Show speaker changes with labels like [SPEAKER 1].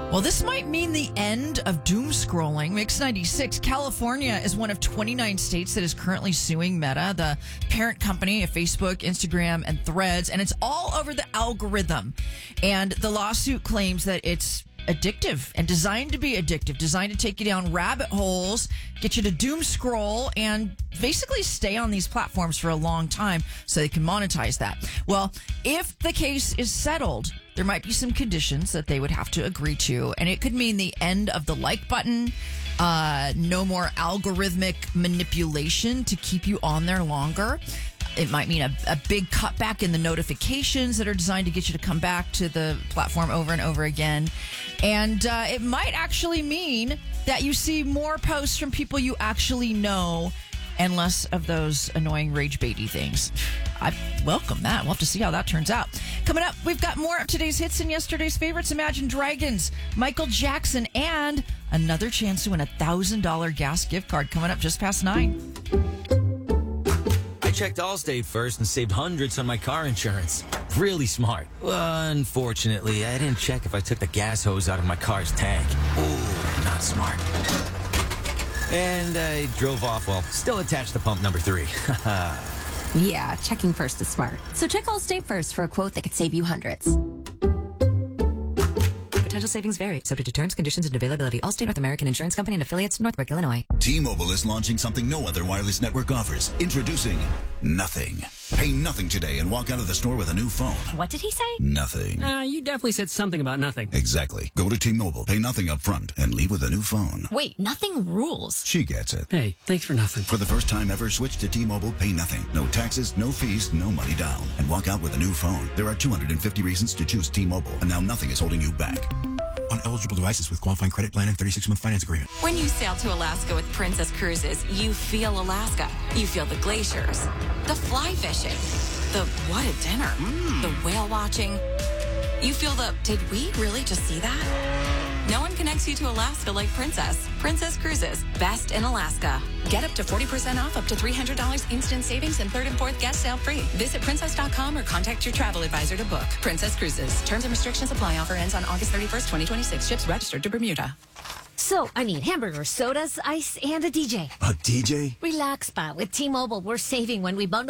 [SPEAKER 1] Well, this might mean the end of doom scrolling. Mix 96, California is one of 29 states that is currently suing Meta, the parent company of Facebook, Instagram, and Threads, and it's all over the algorithm. And the lawsuit claims that it's addictive and designed to be addictive, designed to take you down rabbit holes, get you to doom scroll, and basically stay on these platforms for a long time so they can monetize that. Well, if the case is settled, there might be some conditions that they would have to agree to, and it could mean the end of the like button, no more algorithmic manipulation to keep you on there longer. It might mean a big cutback in the notifications that are designed to get you to come back to the platform over and over again. And it might actually mean that you see more posts from people you actually know and less of those annoying rage baity things. I welcome that. We'll have to see how that turns out. Coming up, we've got more of today's hits and yesterday's favorites. Imagine Dragons, Michael Jackson, and another chance to win a $1,000 gas gift card coming up just past 9.
[SPEAKER 2] I checked Allstate first and saved hundreds on my car insurance. Really smart. Unfortunately, I didn't check if I took the gas hose out of my car's tank. Ooh, not smart. And I drove off while still attached to pump number 3.
[SPEAKER 3] Yeah, checking first is smart. So check Allstate first for a quote that could save you hundreds.
[SPEAKER 4] Potential savings vary, subject to terms, conditions, and availability. Allstate North American Insurance Company and affiliates, Northbrook, Illinois.
[SPEAKER 5] T-Mobile is launching something no other wireless network offers. Introducing Nothing. Pay nothing today and walk out of the store with a new phone.
[SPEAKER 3] What did he say?
[SPEAKER 5] Nothing.
[SPEAKER 6] You definitely said something about nothing.
[SPEAKER 5] Exactly. Go to T-Mobile, pay nothing up front, and leave with a new phone.
[SPEAKER 3] Wait, nothing rules.
[SPEAKER 5] She gets it.
[SPEAKER 6] Hey, thanks for nothing.
[SPEAKER 5] For the first time ever, switch to T-Mobile, pay nothing. No taxes, no fees, no money down. And walk out with a new phone. There are 250 reasons to choose T-Mobile, and now nothing is holding you back.
[SPEAKER 7] On eligible devices with qualifying credit plan and 36-month finance agreement.
[SPEAKER 8] When you sail to Alaska with Princess Cruises, you feel Alaska. You feel the glaciers, the fly fishing, the what a dinner, the whale watching. You feel the, did we really just see that? No one connects you to Alaska like Princess. Princess Cruises, best in Alaska. Get up to 40% off, up to $300 instant savings, and 3rd and 4th guest sale free. Visit princess.com or contact your travel advisor to book. Princess Cruises. Terms and restrictions apply. Offer ends on August 31st, 2026. Ships registered to Bermuda.
[SPEAKER 9] So, I need hamburgers, sodas, ice, and a DJ.
[SPEAKER 7] A DJ?
[SPEAKER 9] Relax, Spot. With T-Mobile, we're saving when we bundle